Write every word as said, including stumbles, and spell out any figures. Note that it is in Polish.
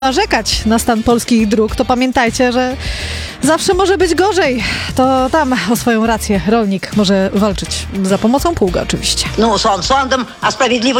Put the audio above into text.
narzekać na stan polskich dróg, to pamiętajcie, że zawsze może być gorzej. To tam o swoją rację rolnik może walczyć. Za pomocą pługa oczywiście. Ну, сон сондом, а справедливость